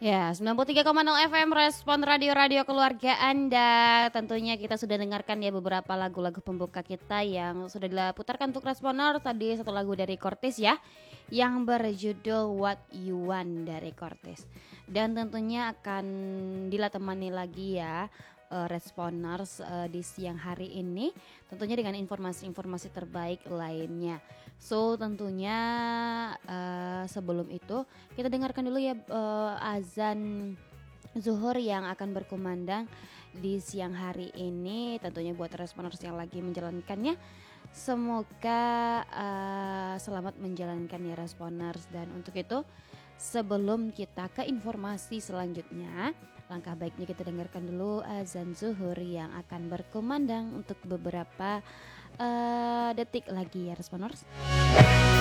Ya, 93,0 FM Respon Radio-radio keluarga Anda. Tentunya kita sudah dengarkan ya beberapa lagu-lagu pembuka kita yang sudah diputarkan untuk Responer. Tadi satu lagu dari Cortez ya, yang berjudul What You Want dari Cortez. Dan tentunya akan ditemani lagi ya Responers di siang hari ini, tentunya dengan informasi-informasi terbaik lainnya. So tentunya sebelum itu kita dengarkan dulu ya azan zuhur yang akan berkumandang di siang hari ini. Tentunya buat Responers yang lagi menjalankannya, semoga selamat menjalankan ya Responers. Dan untuk itu sebelum kita ke informasi selanjutnya, langkah baiknya kita dengarkan dulu azan zuhur yang akan berkumandang untuk beberapa detik lagi ya Responers.